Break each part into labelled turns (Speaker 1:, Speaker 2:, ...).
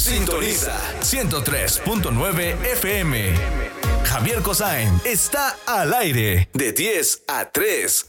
Speaker 1: Sintoniza 103.9 FM. Javier Kosain está al aire de 10 a 3.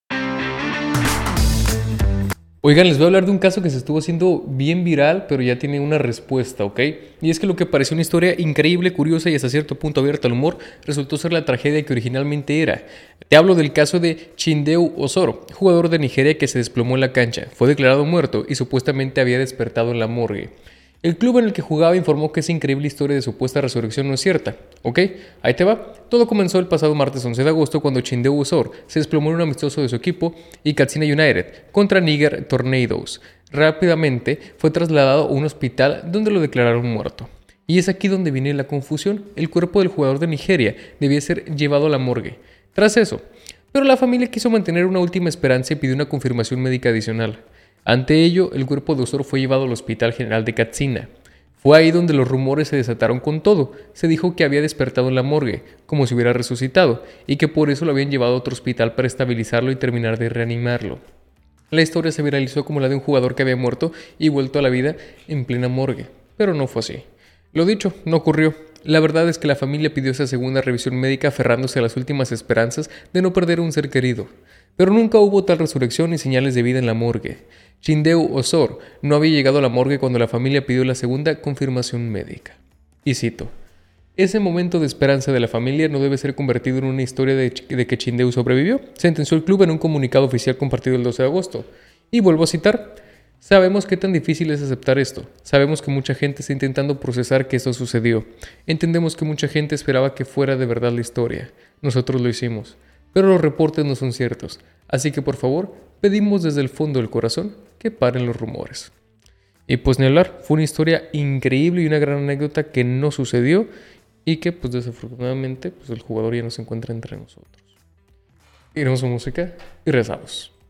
Speaker 2: Oigan, les voy a hablar de un caso que se estuvo haciendo bien viral, pero ya tiene una respuesta, ¿ok? Y es que lo que pareció una historia increíble, curiosa y hasta cierto punto abierta al humor, resultó ser la tragedia que originalmente era. Te hablo del caso de Chindeu Osoro, jugador de Nigeria que se desplomó en la cancha, fue declarado muerto y supuestamente había despertado en la morgue. El club en el que jugaba informó que esa increíble historia de supuesta resurrección no es cierta. ¿Ok? Ahí te va. Todo comenzó el pasado martes 11 de agosto cuando Chindeu Osoro se desplomó en un amistoso de su equipo y Katsina United contra Niger Tornadoes. Rápidamente fue trasladado a un hospital donde lo declararon muerto. Y es aquí donde viene la confusión. El cuerpo del jugador de Nigeria debía ser llevado a la morgue. Tras eso, pero la familia quiso mantener una última esperanza y pidió una confirmación médica adicional. Ante ello, el cuerpo de Osoro fue llevado al Hospital General de Katsina. Fue ahí donde los rumores se desataron con todo. Se dijo que había despertado en la morgue, como si hubiera resucitado, y que por eso lo habían llevado a otro hospital para estabilizarlo y terminar de reanimarlo. La historia se viralizó como la de un jugador que había muerto y vuelto a la vida en plena morgue, pero no fue así. Lo dicho, no ocurrió. La verdad es que la familia pidió esa segunda revisión médica aferrándose a las últimas esperanzas de no perder a un ser querido. Pero nunca hubo tal resurrección ni señales de vida en la morgue. Chindeu Osoro no había llegado a la morgue cuando la familia pidió la segunda confirmación médica. Y cito: ese momento de esperanza de la familia no debe ser convertido en una historia de que Chindeu sobrevivió, sentenció el club en un comunicado oficial compartido el 12 de agosto. Y vuelvo a citar: sabemos qué tan difícil es aceptar esto. Sabemos que mucha gente está intentando procesar que esto sucedió. Entendemos que mucha gente esperaba que fuera de verdad la historia. Nosotros lo hicimos. Pero los reportes no son ciertos. Así que por favor, pedimos desde el fondo del corazón que paren los rumores. Y pues ni hablar, fue una historia increíble y una gran anécdota que no sucedió y que pues desafortunadamente pues el jugador ya no se encuentra entre nosotros. Iremos a música y regresamos.